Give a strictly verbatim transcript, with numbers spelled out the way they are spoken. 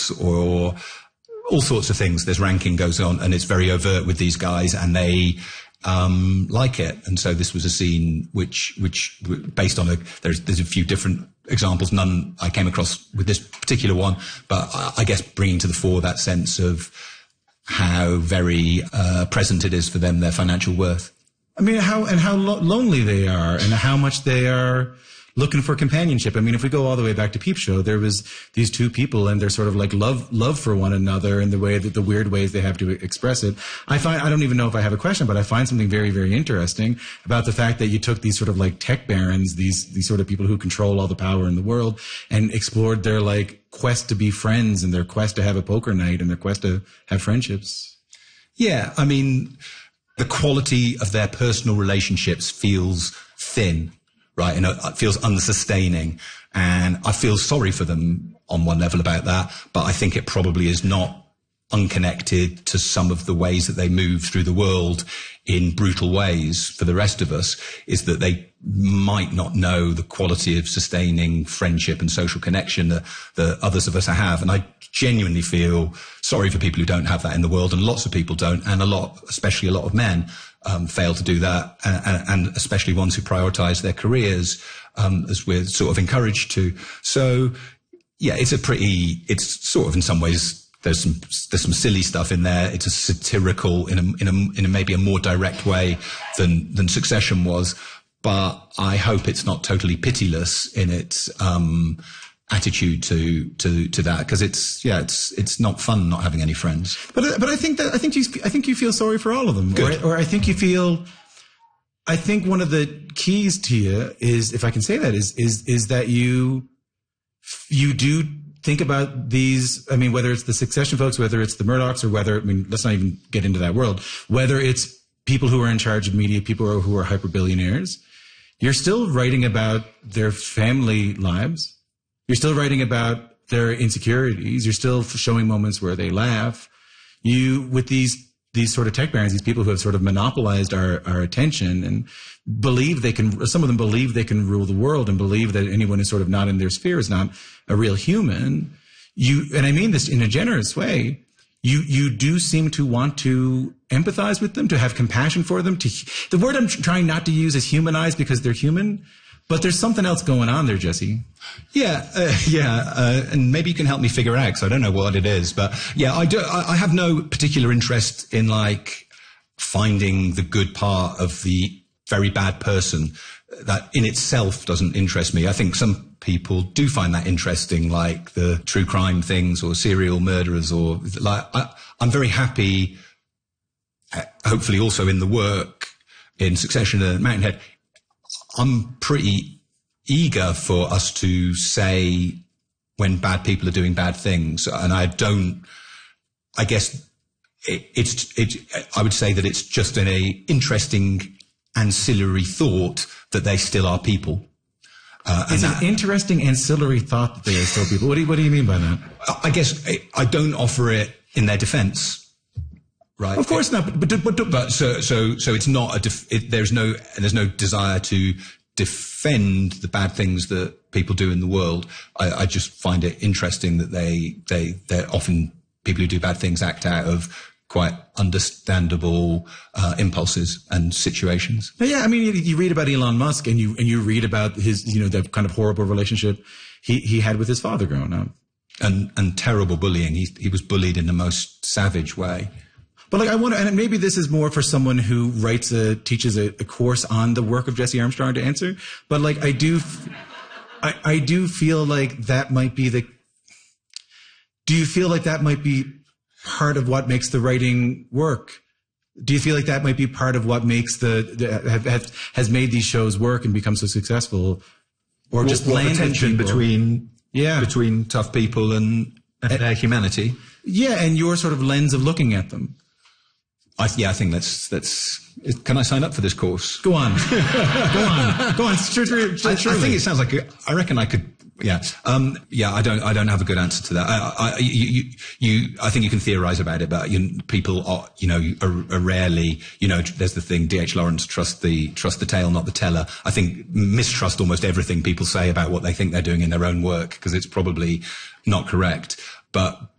books or all sorts of things. This ranking goes on, and it's very overt with these guys, and they um, like it. And so this was a scene which, which based on a, there's, there's a few different examples, none I came across with this particular one, but I, I guess bringing to the fore that sense of how very uh, present it is for them, their financial worth. I mean, how and how lo- lonely they are, and how much they are looking for companionship. I mean, if we go all the way back to Peep Show, there was these two people, and they're sort of like love love for one another, in the way that the weird ways they have to express it. I find I don't even know if I have a question, but I find something very, very interesting about the fact that you took these sort of like tech barons, these these sort of people who control all the power in the world, and explored their like quest to be friends, and their quest to have a poker night, and their quest to have friendships. Yeah, I mean, the quality of their personal relationships feels thin, right? And it feels unsustaining. And I feel sorry for them on one level about that, but I think it probably is not unconnected to some of the ways that they move through the world in brutal ways for the rest of us, is that they might not know the quality of sustaining friendship and social connection that, that others of us have. And I genuinely feel sorry for people who don't have that in the world, and lots of people don't, and a lot, especially a lot of men, um, fail to do that, and, and especially ones who prioritize their careers, um, as we're sort of encouraged to. So, yeah, it's a pretty, it's sort of in some ways, there's some, there's some silly stuff in there. It's a satirical in a, in a, in a maybe a more direct way than, than Succession was. But I hope it's not totally pitiless in its, um, attitude to, to, to that. Cause it's, yeah, it's, it's not fun not having any friends. But, but I think that, I think you, I think you feel sorry for all of them. Good. Or, or I think you feel, I think one of the keys to you is, if I can say that, is, is, is that you, you do think about these, I mean, whether it's the Succession folks, whether it's the Murdochs, or whether, I mean, let's not even get into that world, whether it's people who are in charge of media, people who are, who are hyper-billionaires, you're still writing about their family lives. You're still writing about their insecurities. You're still showing moments where they laugh. You, with these, these sort of tech barons, these people who have sort of monopolized our, our attention and believe they can, some of them believe they can rule the world, and believe that anyone who's sort of not in their sphere is not a real human. You, and I mean this in a generous way, you, you do seem to want to empathize with them, to have compassion for them. To, the word I'm trying not to use is humanize, because they're human, but there's something else going on there, Jesse. Yeah, uh, yeah, uh, and maybe you can help me figure out, because I don't know what it is. But yeah, I do. I, I have no particular interest in like finding the good part of the very bad person. That in itself doesn't interest me. I think some people do find that interesting, like the true crime things or serial murderers, or like I, I'm very happy. Hopefully, also in the work in Succession and Mountainhead, I'm pretty eager for us to say when bad people are doing bad things. And I don't, I guess it, it's, it, I would say that it's just an a interesting ancillary thought that they still are people. Uh, it's an that, interesting ancillary thought that they are still people. What do you, what do you mean by that? I guess I, I don't offer it in their defense. Right. Of course not, but but, but, but so so so it's not a def- it, there's no there's no desire to defend the bad things that people do in the world. I, I just find it interesting that they they they're often people who do bad things act out of quite understandable uh, impulses and situations. Yeah, I mean, you, you read about Elon Musk, and you and you read about his, you know, the kind of horrible relationship he he had with his father growing up, and and terrible bullying. He he was bullied in the most savage way. But like, I wonder, and maybe this is more for someone who writes a, teaches a, a course on the work of Jesse Armstrong to answer. But like, I do, I, I do feel like that might be the, do you feel like that might be part of what makes the writing work? Do you feel like that might be part of what makes the, the have, have, has made these shows work and become so successful? Or just what, what tension people? between, yeah, between tough people and, and their humanity? Yeah, and your sort of lens of looking at them. I, yeah, I think that's, that's, can I sign up for this course? Go on. Go on. Go on. Sure, sure, sure, I, I think it sounds like, a, I reckon I could, yeah. Um, yeah, I don't, I don't have a good answer to that. I, I, you, you, I think you can theorize about it, but you, people are, you know, are, are rarely, you know, there's the thing, D H Lawrence, trust the, trust the tale, not the teller. I think mistrust almost everything people say about what they think they're doing in their own work, because it's probably not correct. But